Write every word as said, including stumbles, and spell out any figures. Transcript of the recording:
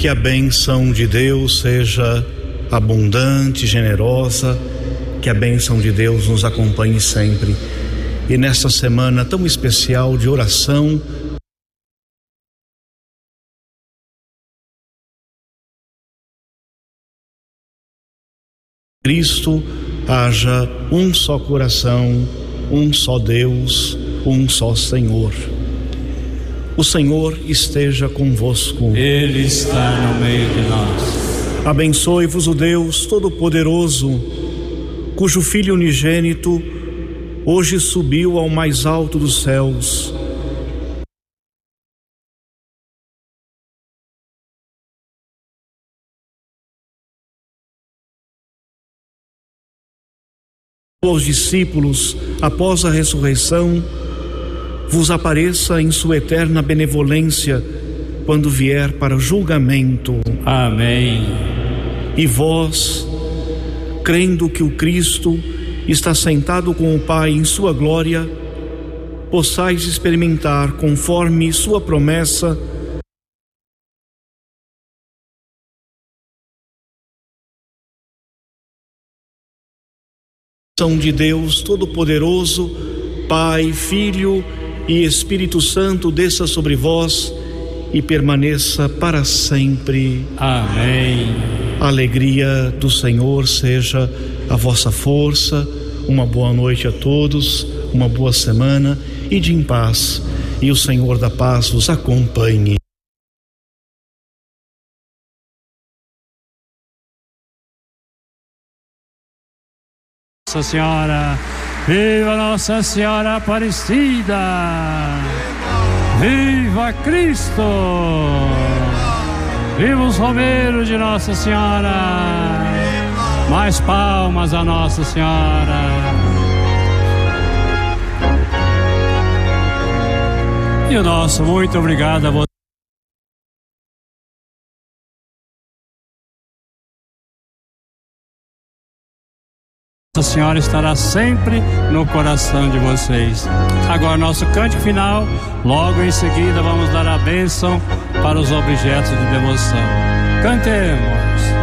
Que a bênção de Deus seja abundante, generosa, que a bênção de Deus nos acompanhe sempre. E nesta semana tão especial de oração, Cristo, haja um só coração, um só Deus, um só Senhor. O Senhor esteja convosco. Ele está no meio de nós. Abençoe-vos o Deus Todo-Poderoso, cujo Filho unigênito hoje subiu ao mais alto dos céus. Aos discípulos, após a ressurreição, vos apareça em sua eterna benevolência quando vier para o julgamento. Amém. E vós, crendo que o Cristo está sentado com o Pai em sua glória, possais experimentar, conforme sua promessa, de Deus Todo-Poderoso, Pai, Filho e Espírito Santo, desça sobre vós e permaneça para sempre. Amém. A alegria do Senhor seja a vossa força. Uma boa noite a todos, uma boa semana e de em paz. E o Senhor da paz vos acompanhe. Nossa Senhora, viva Nossa Senhora Aparecida, viva Cristo, viva os romeiros de Nossa Senhora, mais palmas a Nossa Senhora. E o nosso muito obrigado a você. Nossa Senhora estará sempre no coração de vocês. Agora, nosso cântico final, logo em seguida vamos dar a bênção para os objetos de devoção. Cantemos.